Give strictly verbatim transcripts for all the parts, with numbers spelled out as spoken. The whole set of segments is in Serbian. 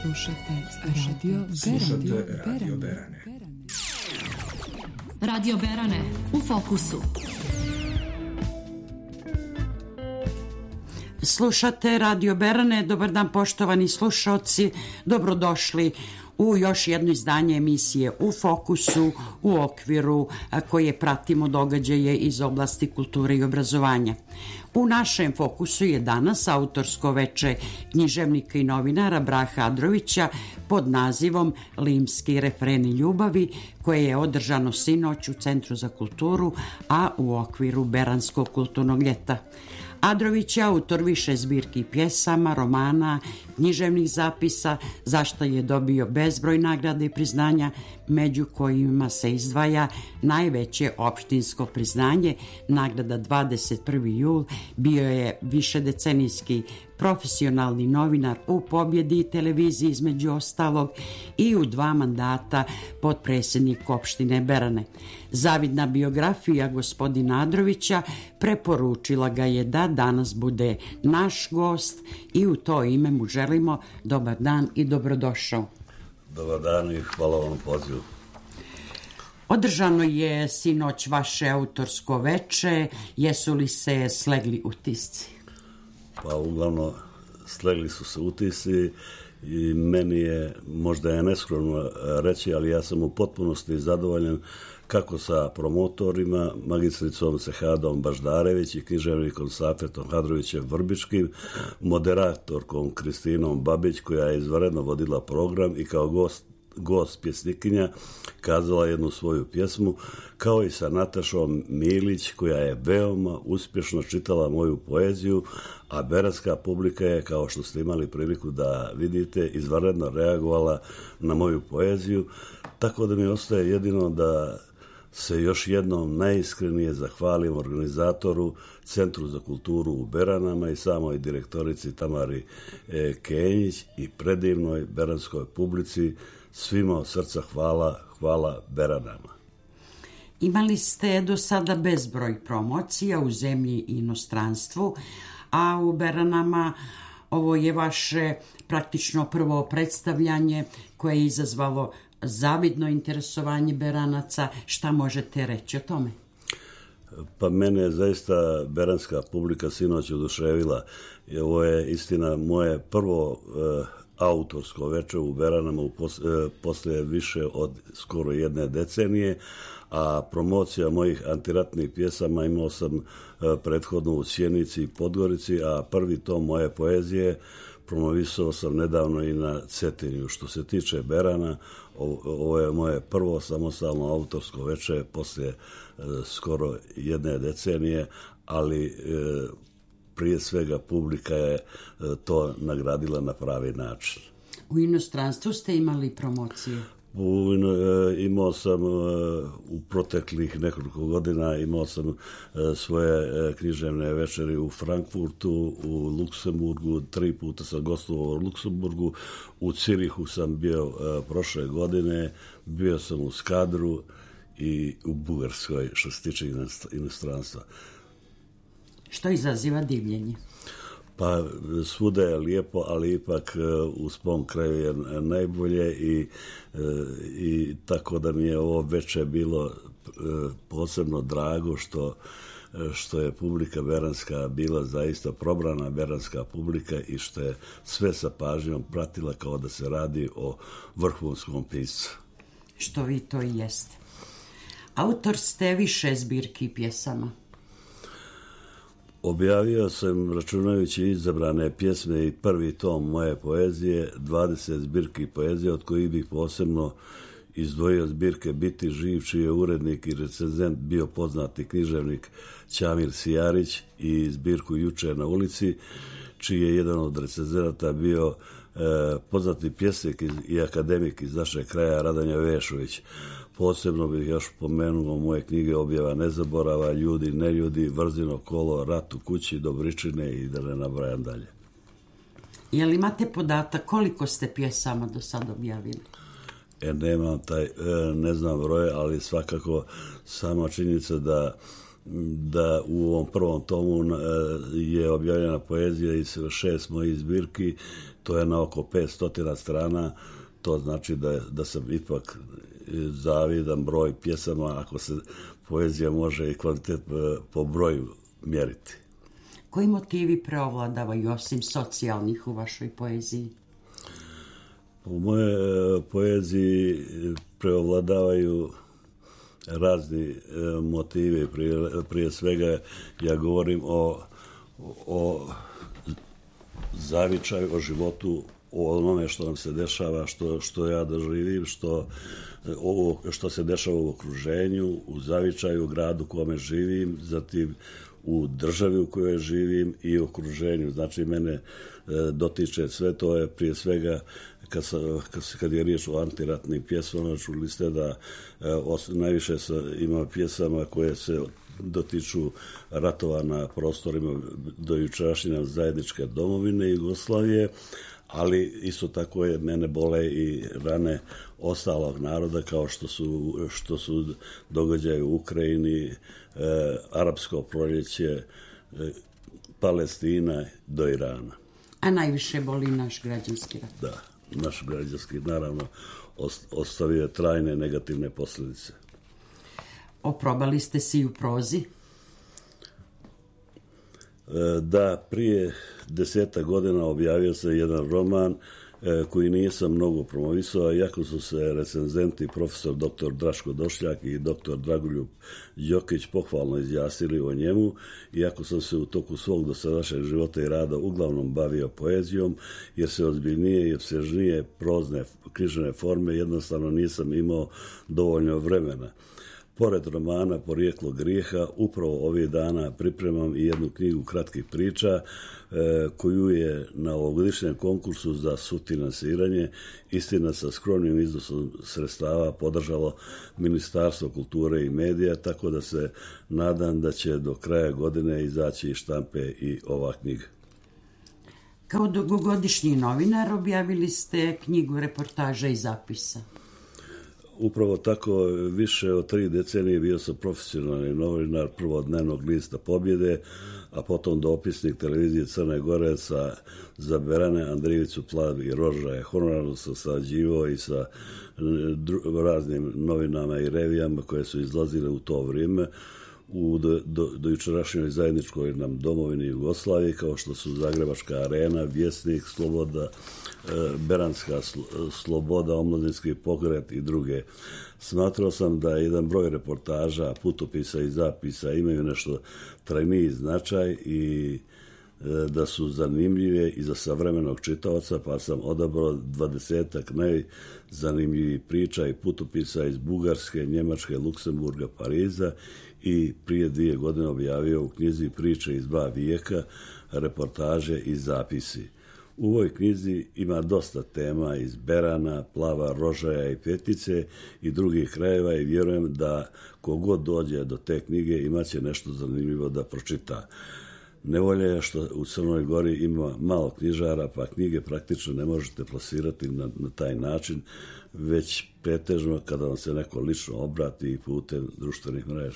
Slušate Radio Slušate Radio Berane. Radio Berane u fokusu. Slušate Radio Berane, dobar dan poštovani slušaoci, dobrodošli u još jedno izdanje emisije U fokusu u okviru koje pratimo događaje iz oblasti kulture i obrazovanja. U našem fokusu je danas autorsko veče književnika i novinara Brahe Adrovića pod nazivom Limski refreni ljubavi, koje je održano sinoć u Centru za kulturu, a u okviru Beranskog kulturnog ljeta. Adrović je autor više zbirki pjesama, romana, književnih zapisa, za što je dobio bezbroj nagrada i priznanja, među kojima se izdvaja najveće opštinsko priznanje, nagrada dvadeset prvi jul, bio je višedecenijski profesionalni novinar u Pobjedi i televiziji između ostalog i u dva mandata potpredsjednik opštine Berane. Zavidna biografija gospodina Adrovića preporučila ga je da danas bude naš gost i u to ime mu želimo dobar dan i dobrodošao. Dobar dan i hvala vam pozivu. Održano je sinoć vaše autorsko veče, jesu li se slegli utisci? Pa uglavnom slegli su se utisci i meni je, možda je neskromno reći, ali ja sam u potpunosti zadovoljan kako sa promotorima, magistricom Sehadom Baždarević i književnikom Safetom Hadrovićem Vrbičkim, moderatorkom Kristinom Babić, koja je izvanredno vodila program i kao gost gost pjesnikinja kazala jednu svoju pjesmu, kao i sa Natašom Milić, koja je veoma uspješno čitala moju poeziju, a beranska publika je, kao što ste imali priliku da vidite, izvanredno reagovala na moju poeziju, tako da mi ostaje jedino da se još jednom najiskrenije zahvalim organizatoru, Centru za kulturu u Beranama i samoj direktorici Tamari e, Kenjić i predivnoj beranskoj publici. Svima od srca hvala, hvala Beranama. Imali ste do sada bezbroj promocija u zemlji i inostranstvu, a u Beranama ovo je vaše praktično prvo predstavljanje koje je izazvalo zavidno interesovanje Beranaca. Šta možete reći o tome? Pa mene je zaista beranska publika sinoć oduševila. Ovo je istina moje prvo eh, autorsko veče u Beranama u pos, eh, poslije više od skoro jedne decenije, a promocija mojih antiratnih pjesama imao sam eh, prethodno u Sjenici i Podgorici, a prvi tom moje poezije promovisao sam nedavno i na Cetinju. Što se tiče Berana, ovo je moje prvo samostalno autorsko veče poslije e, skoro jedne decenije, ali e, prije svega publika je e, to nagradila na pravi način. U inostranstvu ste imali promocije? U, e, imao sam e, u proteklih nekoliko godina imao sam e, svoje e, književne večeri u Frankfurtu, u Luksemburgu, tri puta sam gostovao u Luksemburgu, u Cirihu sam bio e, prošle godine, bio sam u Skadru i u Bugarskoj, što se tiče inostranstva. Što izaziva divljenje? Pa svuda je lijepo, ali ipak u svom kraju je najbolje i, i tako da mi je ovo veče bilo posebno drago što, što je publika beranska bila zaista probrana beranska publika i što je sve sa pažnjom pratila kao da se radi o vrhunskom piscu. Što vi to i jeste. Autor ste više zbirki pjesama. Objavio sam, računajući izabrane pjesme i prvi tom moje poezije, dvadeset zbirki poezije, od kojih bih posebno izdvojio zbirke Biti živ, čiji je urednik i recenzent bio poznati književnik Ćamil Sijarić, i zbirku Juče na ulici, čiji je jedan od recenzenata bio e, poznati pjesnik i akademik iz našeg kraja Radanja Vešović. Posebno bih još pomenuo moje knjige Objava nezaborava, Ljudi, neljudi, Vrzino kolo, Rat u kući, Dobričine i da ne nabrajam dalje. Je li imate podatak koliko ste pjesama do sad objavili? E, nemam taj, e, ne znam broje, ali svakako sama činjenica da da u ovom prvom tomu je objavljena poezija iz šest mojih zbirki, to je na oko petsto strana, to znači da, da sam ipak zavidan broj pjesama, ako se poezija može i kvalitet po broju mjeriti. Koji motivi preovladavaju osim socijalnih u vašoj poeziji? U moje poeziji preovladavaju razni motivi. Prije, prije svega ja govorim o, o zavičaju, o životu, o onome što nam se dešava, što, što ja doživim, što, ovo, što se dešava u okruženju, u zavičaju, u gradu u kome živim, zatim u državi u kojoj živim i u okruženju. Znači, mene e, dotiče sve to je prije svega kad, sa, kad, kad je riječ o antiratnim pjesmama, čuli ste da e, os, najviše sa, ima pjesama koje se dotiču ratova na prostorima do jučerašnje zajedničke domovine Jugoslavije, ali isto tako je mene bole i rane ostalog naroda kao što su, što su događaji u Ukrajini, e, arapsko proljeće, e, Palestina do Irana. A najviše boli naš građanski rat? Da, naš građanski, naravno, ostavio trajne negativne posljedice. Oprobali ste se i u prozi? Da, prije deseta godina objavio se jedan roman koji nisam mnogo promovisao, iako su se recenzenti profesor doktor Draško Došljak i doktor Dragoljub Đokić pohvalno izjasnili o njemu, iako sam se u toku svog dosadašnjeg života i rada uglavnom bavio poezijom, jer se ozbiljnije i opsežnije prozne književne forme jednostavno nisam imao dovoljno vremena. Pored romana Porijeklo grijeha, upravo ovih dana pripremam i jednu knjigu kratkih priča e, koju je na ovogodišnjem konkursu za sufinansiranje, istina sa skromnim iznosom sredstava, podržalo Ministarstvo kulture i medija, tako da se nadam da će do kraja godine izaći iz štampe i ova knjiga. Kao dugogodišnji novinar objavili ste knjigu reportaža i zapisa. Upravo tako, više od tri decenije bio sam profesionalni novinar, prvo dnevnog lista Pobjede, a potom dopisnik televizije Crne Gore sa za Berane, Andrijevicu, Plav i Rožaje. Honorarno sam sarađivao i sa dru, raznim novinama i revijama koje su izlazile u to vrijeme u do, do, do jučerašnjoj zajedničkoj nam domovini Jugoslaviji, kao što su Zagrebačka arena, Vjesnik, Sloboda, Beranska sloboda, Omladinski pokret i druge. Smatrao sam da jedan broj reportaža, putopisa i zapisa imaju nešto trajniji značaj i da su zanimljive i za savremenog čitaoca, pa sam odabrao dvadesetak najzanimljivih priča i putopisa iz Bugarske, Njemačke, Luksemburga, Pariza i prije dvije godine objavio u knjizi Priče iz dva vijeka, reportaže i zapisi. U ovoj knjizi ima dosta tema iz Berana, Plava, Rožaja i Petice i drugih krajeva i vjerujem da kogod dođe do te knjige imaće nešto zanimljivo da pročita. Nevolja je što u Crnoj Gori ima malo knjižara, pa knjige praktično ne možete plasirati na, na taj način, već pretežno kada vam se neko lično obrati putem društvenih mreža.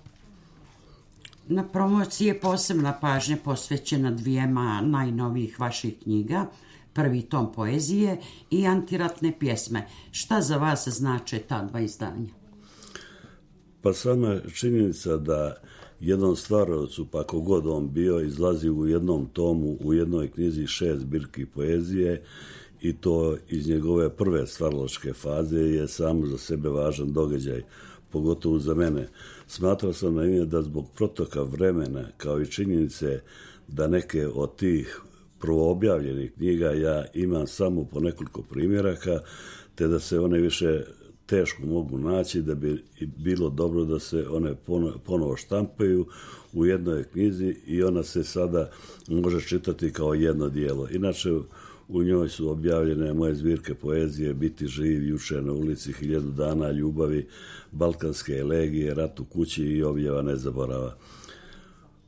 Na promociji je posebna pažnja posvećena dvijema najnovijih vaših knjiga, prvi tom poezije i antiratne pjesme. Šta za vas znače ta dva izdanja? Pa sama činjenica da jednom stvaravcu, pa kogod on bio, izlazi u jednom tomu, u jednoj knjizi šest zbirki poezije i to iz njegove prve stvaralačke faze je samo za sebe važan događaj, pogotovo za mene. Smatrao sam na ime da zbog protoka vremena, kao i činjenice da neke od tih prvoobjavljenih knjiga ja imam samo po nekoliko primjeraka, te da se one više teško mogu naći, da bi bilo dobro da se one ponovo štampaju u jednoj knjizi i ona se sada može čitati kao jedno dijelo. Inače, u njoj su objavljene moje zbirke poezije Biti živ, Juče na ulici, Hiljadu dana ljubavi, Balkanske elegije, Rat u kući i Objava nezaborava.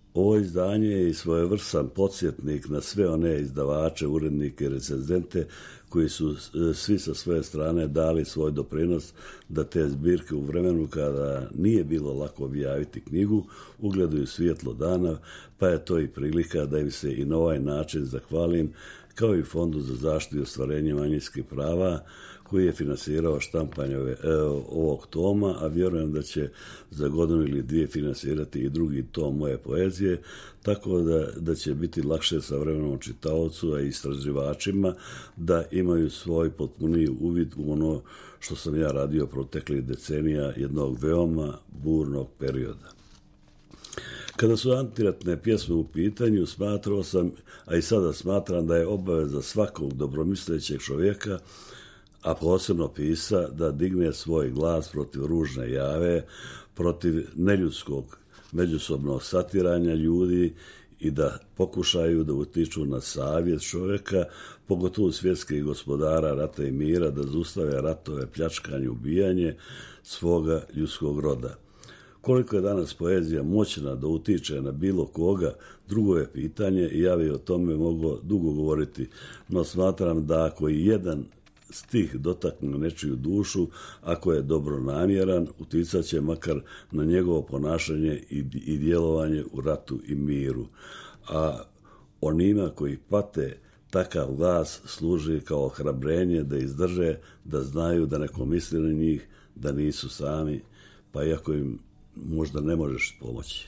Ovo izdanje je i svojevrstan podsjetnik na sve one izdavače, urednike i recenzente koji su svi sa svoje strane dali svoj doprinos da te zbirke u vremenu kada nije bilo lako objaviti knjigu ugledaju svjetlo dana, pa je to i prilika da im se i na ovaj način zahvalim, kao i Fondu za zaštitu i ostvarenje manjinskih prava koji je finansirao štampanje ovog toma, a vjerujem da će za godinu ili dvije finansirati i drugi tom moje poezije, tako da, da će biti lakše savremenom čitaocu, a i istraživačima da imaju svoj potpuniji uvid u ono što sam ja radio proteklih decenija jednog veoma burnog perioda. Kada su antiratne pjesme u pitanju, smatrao sam, a i sada smatram da je obaveza svakog dobromislećeg čovjeka, a posebno pisa, da digne svoj glas protiv ružne jave, protiv neljudskog međusobnog satiranja ljudi i da pokušaju da utiču na savjest čovjeka, pogotovo svjetskih gospodara rata i mira, da zaustave ratove, pljačkanje, ubijanje svoga ljudskog roda. Koliko je danas poezija moćna da utiče na bilo koga, drugo je pitanje i ja bi o tome mogao dugo govoriti, no smatram da ako i jedan stih dotakne nečiju dušu, ako je dobronamjeran, uticat će makar na njegovo ponašanje i, i djelovanje u ratu i miru. A onima koji pate, takav glas služi kao ohrabrenje da izdrže, da znaju da neko misli na njih, da nisu sami, pa iako im možda ne možeš pomoći.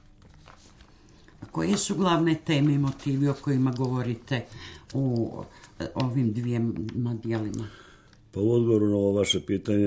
A koje su glavne teme i motivi o kojima govorite u ovim dvijema dijelima? Pa u odgovoru na ovo vaše pitanje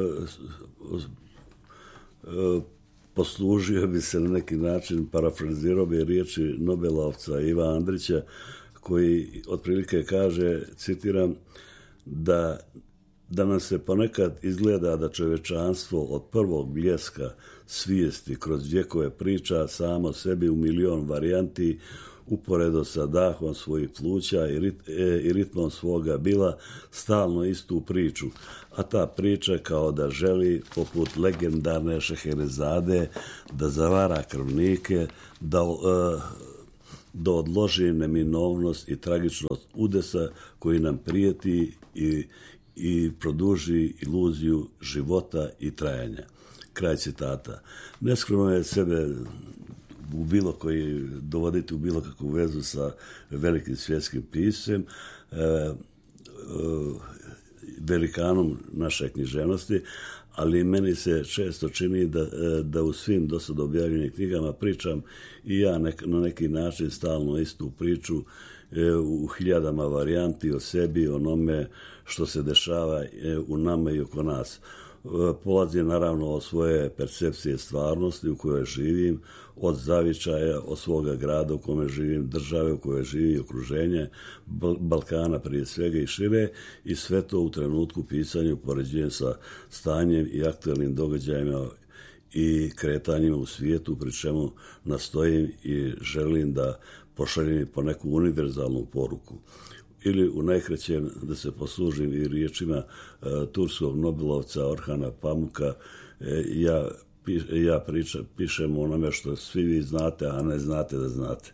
poslužio bi se na neki način, parafrazirao bi riječi Nobelovca Iva Andrića, koji otprilike kaže, citiram, da da nam se ponekad izgleda da čovječanstvo od prvog bljeska svijesti kroz vjekove priča samo sebi u milion varijanti uporedo sa dahom svojih pluća i, rit, e, i ritmom svoga bila stalno istu priču, a ta priča kao da želi, poput legendarne Šeherezade, da zavara krvnike, da, e, da odloži neminovnost i tragičnost udesa koji nam prijeti i i produži iluziju života i trajanja. Kraj citata. Neskromno je sebe u bilo koji dovoditi u bilo kakvu vezu sa velikim svjetskim piscem, e, e, velikanom naše književnosti, ali meni se često čini da, da u svim dosad objavljenim knjigama pričam i ja nek, na neki način stalno istu priču e, u hiljadama varijanti o sebi, onome što se dešava u nama i oko nas. Polazi naravno od svoje percepcije stvarnosti u kojoj živim, od zavičaja, od svoga grada u kome živim, države u kojoj živi, okruženje, Balkana prije svega i šire, i sve to u trenutku pisanja upoređujem sa stanjem i aktualnim događajima i kretanjima u svijetu, pri čemu nastojim i želim da pošaljem po neku univerzalnu poruku. Ili u najkraćem da se poslužim i riječima uh, turskog Nobelovca Orhana Pamuka, e, ja, pi, ja priča, pišem o onome što svi vi znate, a ne znate da znate.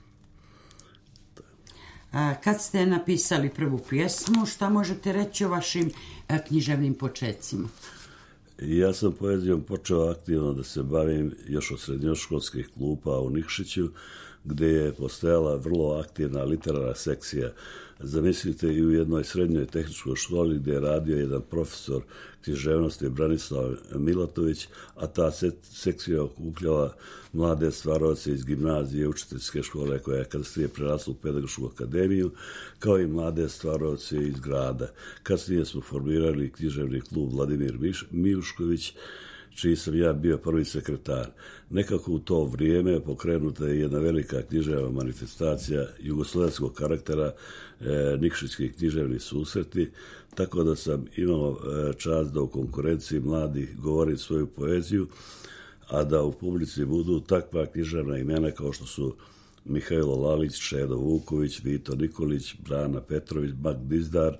A kad ste napisali prvu pjesmu, šta možete reći o vašim a, književnim počecima? Ja sam poezijom počeo aktivno da se bavim još od srednjoškolskih klupa u Nikšiću, gdje je postojala vrlo aktivna literarna sekcija. Zamislite, i u jednoj srednjoj tehničkoj školi gdje je radio jedan profesor književnosti Branislav Milatović, a ta sekcija okupljala mlade stvaroce iz gimnazije, učiteljske škole koja je kasnije prerasla u pedagošku akademiju, kao i mlade stvaroce iz grada. Kasnije smo formirali književni klub Vladimir Mijušković, čiji sam ja bio prvi sekretar. Nekako u to vrijeme pokrenuta je jedna velika književna manifestacija jugoslovenskog karaktera, e, Nikšićki književni susreti, tako da sam imao e, čast da u konkurenciji mladih govorim svoju poeziju, a da u publici budu takva književna imena kao što su Mihajlo Lalić, Šedo Vuković, Vito Nikolić, Brana Petrović, Mak Dizdar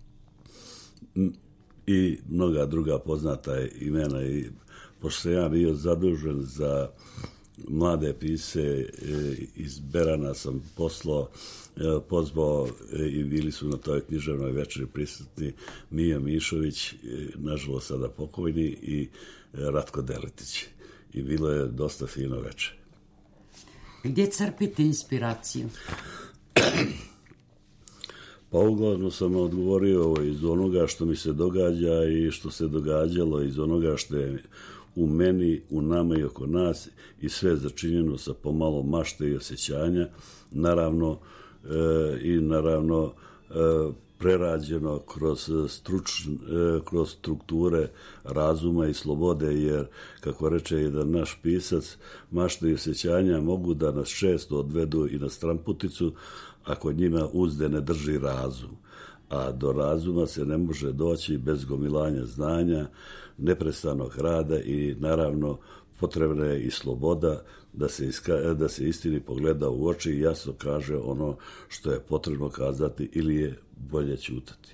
i mnoga druga poznata imena. I pošto sam ja bio zadužen za mlade pisce iz Berana sam poslao, pozvao i bili su na toj književnoj večeri prisutni Mija Mišović, nažalost sada pokojni, i Ratko Deletić. I bilo je dosta fino večer. Gdje crpite inspiraciju? Pa uglavnom sam odgovorio iz onoga što mi se događa i što se događalo, iz onoga što je u meni, u nama i oko nas, i sve začinjeno sa pomalo mašte i osjećanja, naravno e, i naravno e, prerađeno kroz, struč, e, kroz strukture razuma i slobode, jer, kako reče jedan naš pisac, mašte i osjećanja mogu da nas često odvedu i na stramputicu, ako njima uzde ne drži razum. A do razuma se ne može doći bez gomilanja znanja, neprestanog rada i naravno potrebna je i sloboda da se, iska, da se istini pogleda u oči i jasno kaže ono što je potrebno kazati ili je bolje ćutati.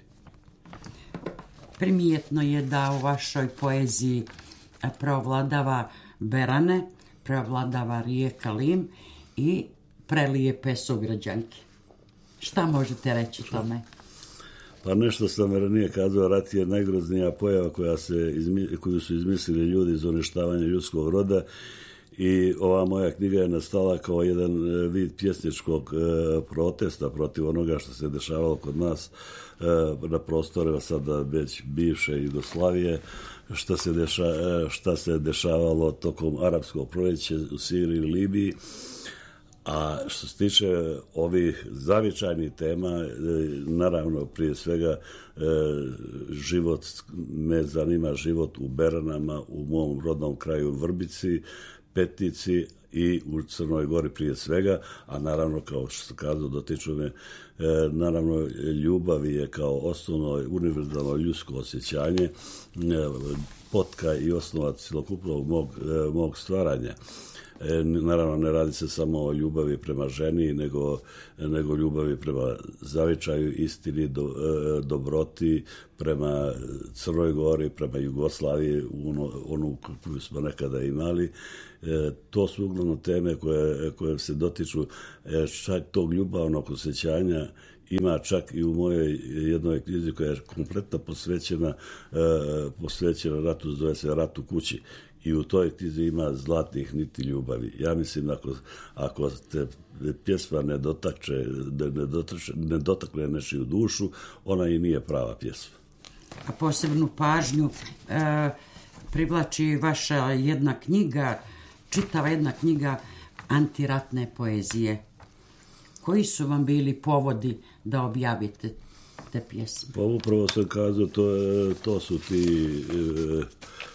Primijetno je da u vašoj poeziji preovladava Berane, preovladava rijeka Lim i prelijepe sugrađanke. Šta možete reći tome? Pa nešto sam ranije kazao, rat je najgroznija pojava koja se izmi, koju su izmislili ljudi za uništavanje ljudskog roda, i ova moja knjiga je nastala kao jedan vid pjesničkog e, protesta protiv onoga što se dešavalo kod nas e, na prostorima sada već bivše Jugoslavije, šta se, deša, e, šta se dešavalo tokom arapskog proljeća u Siriji i Libiji. A što se tiče ovih zavičajnih tema, naravno prije svega život, me zanima život u Beranama, u mom rodnom kraju Vrbici, Petnici i u Crnoj Gori prije svega, a naravno, kao što sam kazao, dotiču me, naravno ljubav je kao osnovno univerzalno ljudsko osjećanje, potka i osnova cjelokupnog mog, mog stvaranja. E, naravno, ne radi se samo o ljubavi prema ženi, nego, nego ljubavi prema zavičaju, istini, do, e, dobroti, prema Crnoj Gori, prema Jugoslaviji, ono, onu koju smo nekada imali. E, to su uglavnom teme koje, koje se dotiču e, čak tog ljubavnog osjećanja. Ima čak i u mojoj jednoj knjizi koja je kompletno posvećena, e, posvećena ratu, zove se Rat u kući. I u toj knjizi ima zlatnih niti ljubavi. Ja mislim, ako, ako te pjesma ne dotakče, ne, dotakče, ne dotakne nečiju dušu, ona i nije prava pjesma. A posebnu pažnju e, privlači vaša jedna knjiga, čitava jedna knjiga antiratne poezije. Koji su vam bili povodi da objavite te pjesme? Pa upravo sam kazao, to, to su ti... E,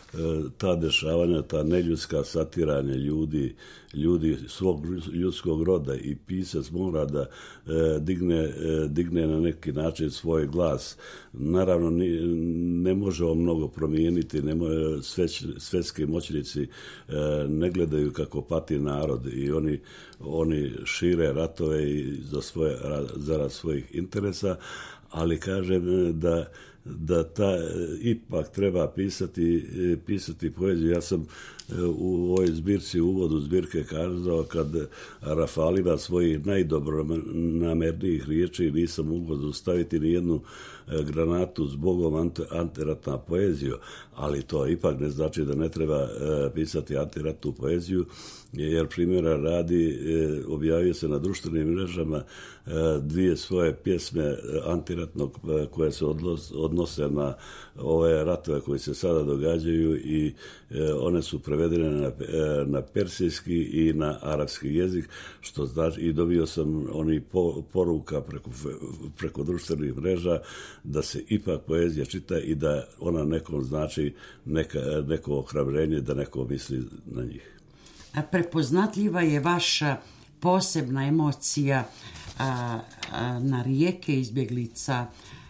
ta dešavanja, ta neljudska satiranja ljudi, ljudi svog ljudskog roda, i pisac mora da e, digne, e, digne na neki način svoj glas. Naravno, ni, ne može on mnogo promijeniti, ne može, sveć, svetski moćnici e, ne gledaju kako pati narod i oni, oni šire ratove i za svoje, zarad svojih interesa, ali kažem da da ta ipak treba pisati, pisati poeziju. Ja sam u ovoj zbirci, u uvodu zbirke kazao, kad Rafal ima svojih najdobronamernijih riječi, nisam mogao zaustaviti ni jednu granatu zbogom antiratna poeziju, ali to ipak ne znači da ne treba pisati antiratnu poeziju, jer primjera radi, objavio se na društvenim mrežama dvije svoje pjesme antiratnog koje se odnose na ove ratove koji se sada događaju, i one su prevedene na, na persijski i na arapski jezik, što znači, i dobio sam oni po, poruka preko, preko društvenih mreža da se ipak poezija čita i da ona nekom znači neka, neko ohrabrenje, da neko misli na njih. A prepoznatljiva je vaša posebna emocija a, a, na rijeke izbjeglica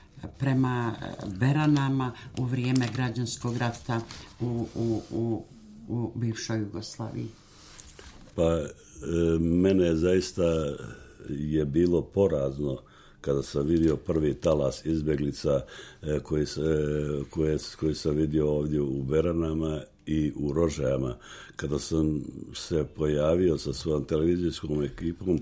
prema Beranama u vrijeme građanskog rata u, u, u, u bivšoj Jugoslaviji. Pa e, mene zaista je bilo porazno kada sam vidio prvi talas izbjeglica e, koji, se, koje, koji sam vidio ovdje u Beranama, i u Rožajama. Kada sam se pojavio sa svojom televizijskom ekipom,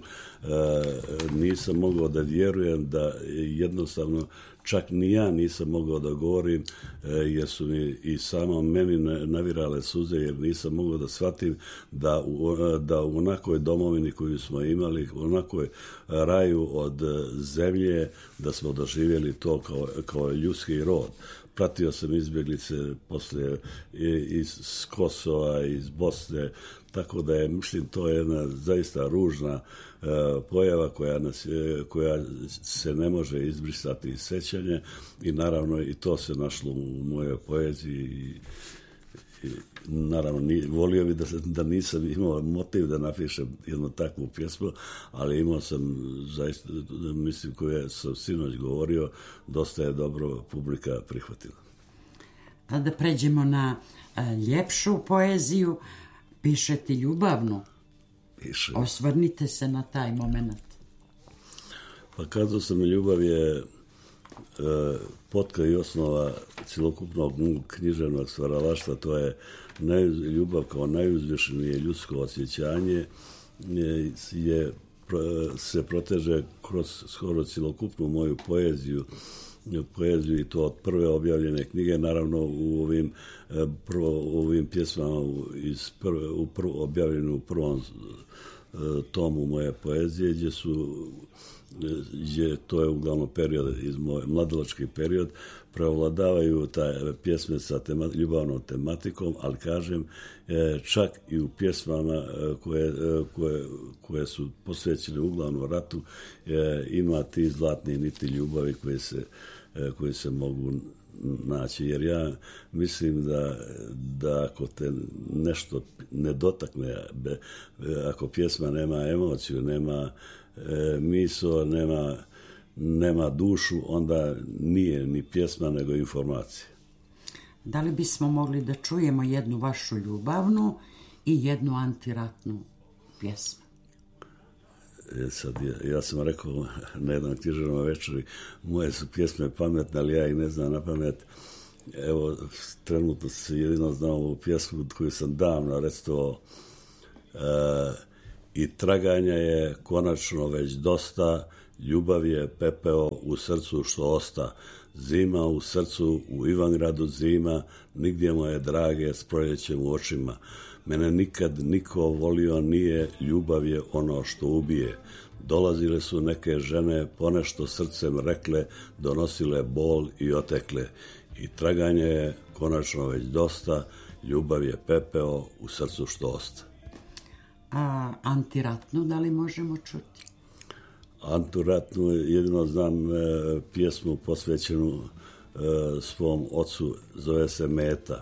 nisam mogao da vjerujem da jednostavno čak ni ja nisam mogao da govorim, jer su mi i samo meni navirale suze, jer nisam mogao da shvatim da u, da u onakoj domovini koju smo imali, u onakoj raju od zemlje, da smo doživjeli to kao, kao ljudski rod. Pratio sam izbjeglice poslije iz Kosova, iz Bosne, tako da je, mislim, to je jedna zaista ružna uh, pojava koja, nas, koja se ne može izbrisati iz sećanja i naravno i to se našlo u mojoj poeziji i, i naravno ni, volio bi da, da nisam imao motiv da napišem jednu takvu pjesmu, ali imao sam zaista, mislim, koje sam sinoć govorio, dosta je dobro publika prihvatila. A da pređemo na a, ljepšu poeziju. Pišete ljubavnu. Pišem. Osvrnite se na taj moment. Pa kazao sam, ljubav je e, potka i osnova cjelokupnog književnog stvaralaštva. To je naj, ljubav kao najuzvišenije ljudsko osjećanje je, je, se proteže kroz skoro cjelokupnu moju poeziju. poeziju i to od prve objavljene knjige, naravno u ovim, prvo, u ovim pjesmama iz prve, u prvo, objavljene u prvom tomu moje poezije, gdje su, gdje to je uglavnom period, iz moje, mladalački period, preovladavaju ta pjesme sa tema, ljubavnom tematikom, ali kažem, čak i u pjesmama koje, koje, koje su posvećene uglavnom ratu, ima ti zlatni niti ljubavi koje se, koje se mogu naći. Jer ja mislim da, da ako te nešto ne dotakne, ako pjesma nema emociju, nema misao, nema nema dušu, onda nije ni pjesma, nego informacija. Da li bismo mogli da čujemo jednu vašu ljubavnu i jednu antiratnu pjesmu? E sad, ja, ja sam rekao na jednom književnom večeri, moje su pjesme pametne, ali ja ih ne znam na pamet. Evo, trenutno se jedino znam ovu pjesmu koju sam davno recitovao. E, I traganja je konačno već dosta, ljubav je pepeo u srcu što osta, zima u srcu, u Ivangradu zima, nigdje moje drage s proljećem u očima. Mene nikad niko volio nije, ljubav je ono što ubije. Dolazile su neke žene, ponešto srcem rekle, donosile bol i otekle. I traganje je konačno već dosta, ljubav je pepeo u srcu što osta. A antiratnu, da li možemo čuti? Antiratnu, jedino znam e, pjesmu posvećenu e, svom ocu, zove se Meta.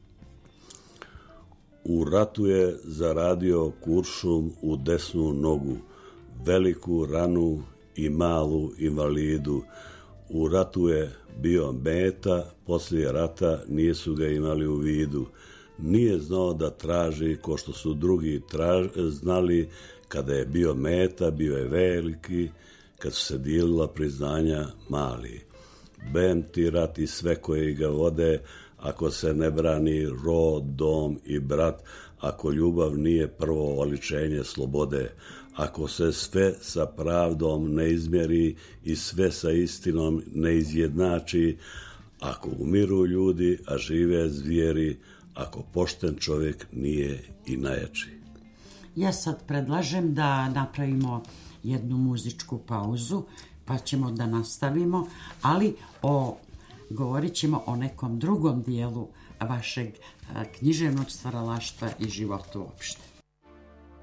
U ratu je zaradio kuršum u desnu nogu, veliku ranu i malu invalidu. U ratu je bio Meta, poslije rata nisu ga imali u vidu. Nije znao da traži ko što su drugi traž, znali. Kada je bio Meta, bio je veliki, kad su se dijelila priznanja mali. Ben ti rat i sve koji ga vode, ako se ne brani rod, dom i brat, ako ljubav nije prvo oličenje slobode, ako se sve sa pravdom ne izmjeri i sve sa istinom ne izjednači, ako umiru ljudi, a žive zvijeri, ako pošten čovjek nije i najjači. Ja sad predlažem da napravimo jednu muzičku pauzu, pa ćemo da nastavimo, ali o, govorit ćemo o nekom drugom dijelu vašeg književnog stvaralaštva i života uopšte.